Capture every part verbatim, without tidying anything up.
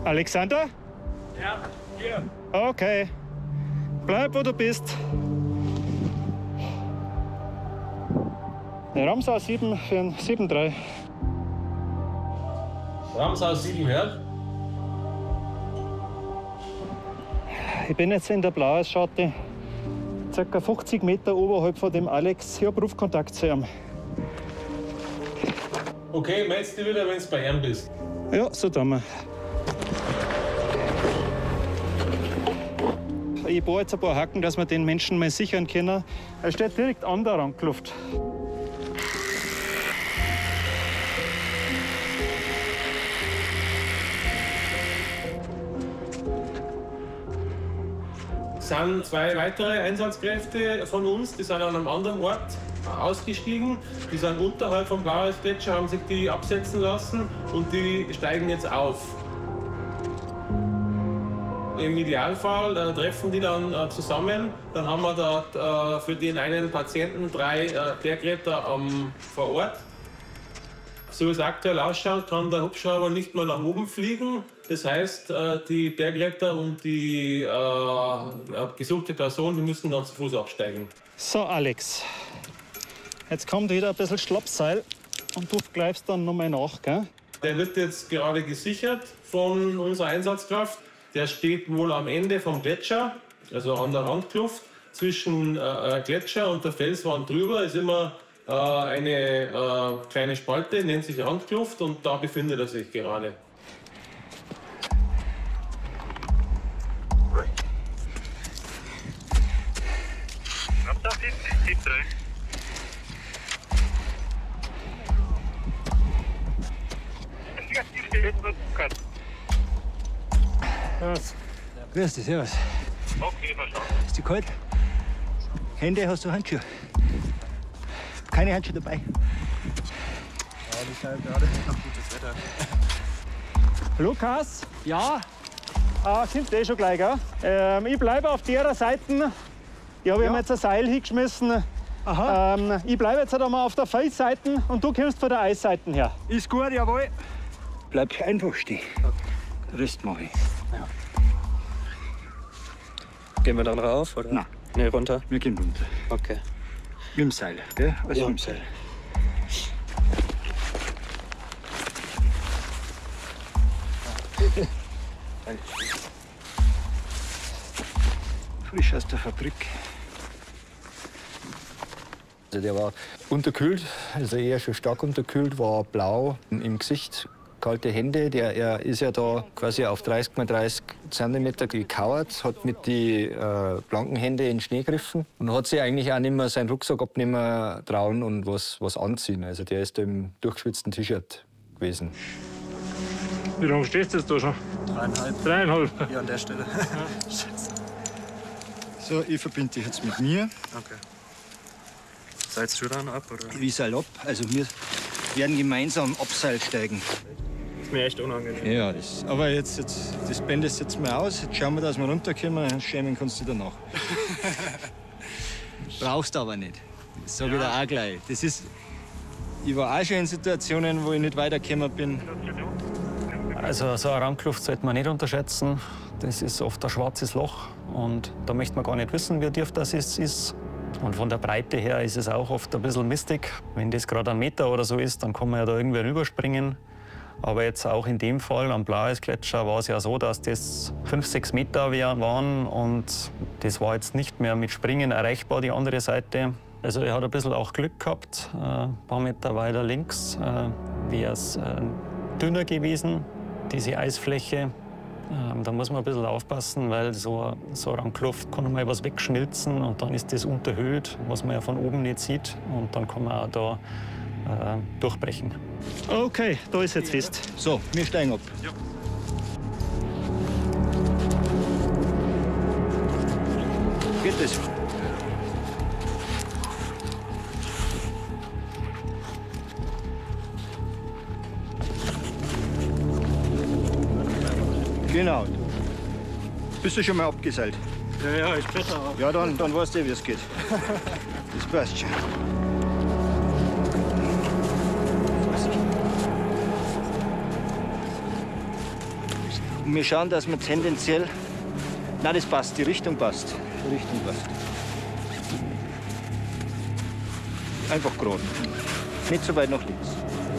Alexander? Ja, hier. Okay. Bleib, wo du bist. Ramsau sieben für ein sieben drei. Ramsau sieben, ja? Ich bin jetzt in der Blaueisschotte, ca. fünfzig Meter oberhalb von dem Alex. Ich habe Rufkontakt zu ihm. Okay, meldest dich wieder, wenn du bei ihm bist. Ja, so tun wir. Ich bohre jetzt ein paar Haken, dass wir den Menschen mal sichern können. Er steht direkt an der Randkluft. Es sind zwei weitere Einsatzkräfte von uns, die sind an einem anderen Ort ausgestiegen. Die sind unterhalb vom Blaueisgletscher, haben sich die absetzen lassen und die steigen jetzt auf. Im Idealfall äh, treffen die dann äh, zusammen. Dann haben wir dort äh, für den einen Patienten drei äh, Bergretter ähm, vor Ort. So wie es aktuell ausschaut, kann der Hubschrauber nicht mehr nach oben fliegen. Das heißt, äh, die Bergretter und die äh, gesuchte Person, die müssen dann zu Fuß absteigen. So, Alex. Jetzt kommt wieder ein bisschen Schlappseil und du greifst dann nochmal nach, gell? Der wird jetzt gerade gesichert von unserer Einsatzkraft. Der steht wohl am Ende vom Gletscher, also an der Randkluft. Zwischen äh, Gletscher und der Felswand drüber ist immer äh, eine äh, kleine Spalte, nennt sich Randkluft, und da befindet er sich gerade. Was? Grüß dich, servus. Okay, verstanden. Ist dir kalt? Hände, hast du Handschuhe? Keine Handschuhe dabei. Ja, das ist halt gerade noch gutes Wetter. Lukas? Ja? Ah, sind eh schon gleich, gell? Ähm, ich bleibe auf der Seite. Ich habe Ja. ihm jetzt ein Seil hingeschmissen. Aha. Ähm, ich bleibe jetzt halt einmal auf der Felsseite und du kommst von der Eisseite her. Ist gut, jawohl. Bleib einfach stehen. Den Rest mache ich. Gehen wir dann rauf, oder? Nein. Nee, runter? Wir gehen runter. Okay. Mit dem Seil, gell? Also Ja. mit dem Seil. Frisch aus der Fabrik. Also der war unterkühlt, also eher schon stark unterkühlt, war blau im Gesicht, kalte Hände. Der, er ist ja da quasi auf dreißig mal dreißig Zentimeter gekauert, hat mit den äh, blanken Händen in den Schnee gegriffen und hat sich eigentlich auch nicht mehr seinen Rucksack abnehmen trauen und was, was anziehen. Also der ist da im durchgeschwitzten T-Shirt gewesen. Wie lange stehst du jetzt da schon? Dreieinhalb. Dreieinhalb. Hier an der Stelle. So, ich verbinde dich jetzt mit mir. Okay. Seilst du dann ab, oder? Ich seil ab. Also wir werden gemeinsam Abseil steigen. Ist mir echt unangenehm. Ja, das, aber jetzt, jetzt das bändest jetzt mal aus. Jetzt schauen wir, dass wir runterkommen. Dann schämen kannst du danach. Brauchst aber nicht. Das sage ich dir auch gleich. Das ist, ich war auch schon in Situationen, wo ich nicht weitergekommen bin. Also so eine Randkluft sollte man nicht unterschätzen. Das ist oft ein schwarzes Loch und da möchte man gar nicht wissen, wie tief das ist. Und von der Breite her ist es auch oft ein bisschen mistig. Wenn das gerade ein Meter oder so ist, dann kann man ja da irgendwie rüberspringen. Aber jetzt auch in dem Fall am Blaueisgletscher war es ja so, dass das fünf, sechs Meter waren und das war jetzt nicht mehr mit Springen erreichbar, die andere Seite. Also er hat ein bisschen auch Glück gehabt. Äh, ein paar Meter weiter links äh, wäre es äh, dünner gewesen, diese Eisfläche. Ähm, da muss man ein bisschen aufpassen, weil so, so eine Randkluft kann mal was wegschmilzen und dann ist das unterhöhlt, was man ja von oben nicht sieht. Und dann kann man auch da äh, durchbrechen. Okay, da ist jetzt fest. So, wir steigen ab. Ja. Geht das? Genau. Bist du schon mal abgeseilt? Ja, ja, ich kletter auch. Ja, dann, dann weißt du, wie es geht. Das passt schon. Und wir schauen, dass wir tendenziell... Nein, das passt, die Richtung passt. Die Richtung passt. Einfach gerade. Nicht so weit nach links.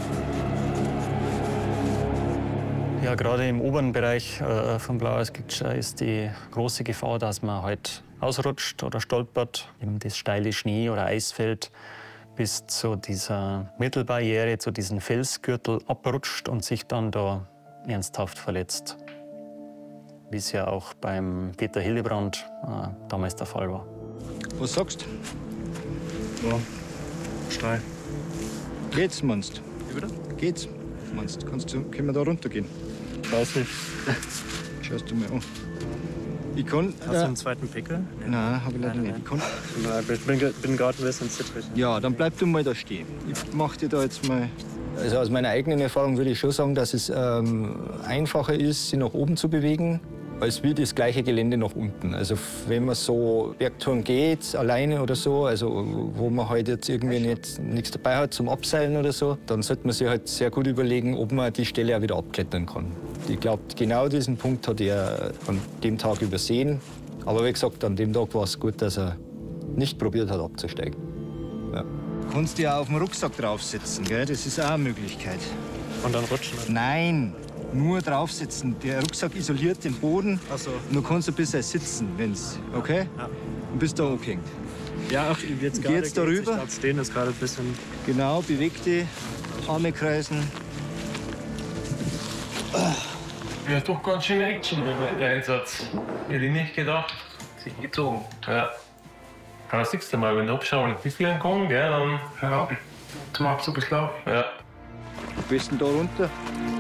Ja, gerade im oberen Bereich äh, vom Blaueisgletscher ist die große Gefahr, dass man halt ausrutscht oder stolpert, eben das steile Schnee- oder Eisfeld bis zu dieser Mittelbarriere, zu diesem Felsgürtel abrutscht und sich dann da ernsthaft verletzt. Wie es ja auch beim Peter Hillebrand äh, damals der Fall war. Was sagst du? Ja. Steil. Geht's, meinst Wie bitte? du? Geht's, meinst du? Kannst du? Können wir da runtergehen? Weiß nicht. Schaust du mir an. Ich kann... Hast du einen zweiten Pickel? Nein, habe ich leider Nein, nicht. nein. Ich kann, Nein, ich bin, ge- bin gerade ein bisschen zittrig. ja, dann bleib du mal da stehen. Ich mach dir da jetzt mal... Also aus meiner eigenen Erfahrung würde ich schon sagen, dass es ähm, einfacher ist, sich nach oben zu bewegen, als wie das gleiche Gelände nach unten. Also wenn man so Bergtouren geht, alleine oder so, also wo man halt jetzt irgendwie nicht, nichts dabei hat zum Abseilen oder so, dann sollte man sich halt sehr gut überlegen, ob man die Stelle auch wieder abklettern kann. Ich glaube, genau diesen Punkt hat er an dem Tag übersehen. Aber wie gesagt, an dem Tag war es gut, dass er nicht probiert hat, abzusteigen. Ja. Du kannst ja auf dem Rucksack draufsitzen, gell? Das ist auch eine Möglichkeit. Und dann rutschen. Nein, nur draufsitzen. Der Rucksack isoliert den Boden. Ach so. Und du kannst ein bisschen sitzen, wenn's, okay? Ja. Und bist da angehängt. Ja, auch jetzt gerade Geht's darüber? Ich glaube, stehen ist gerade ein bisschen... Genau, beweg die Arme kreisen. Ja, doch ganz schön Action der Einsatz. Hätte ich nicht gedacht. Sich gezogen. Ja. Aber das siehst du mal, wenn du abschauen, wie viel kommen, gell, dann. Ja, zum Abzug ist Lauf. Ja. Am besten da runter.